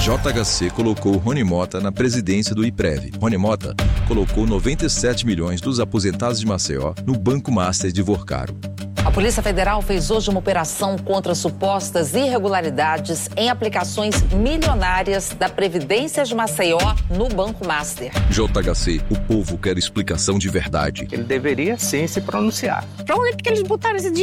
JHC colocou Rony Mota na presidência do IPREV. Rony Mota colocou 97 milhões dos aposentados de Maceió no Banco Master de Vorcaro. A Polícia Federal fez hoje uma operação contra supostas irregularidades em aplicações milionárias da Previdência de Maceió no Banco Master. JHC, o povo quer explicação de verdade. Ele deveria sim se pronunciar. Pra onde é que eles botaram esse dinheiro?